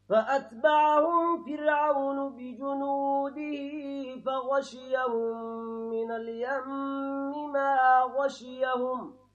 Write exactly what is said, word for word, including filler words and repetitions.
فأتبعهم فرعون بجنوده فغشيهم من اليم ما غشيهم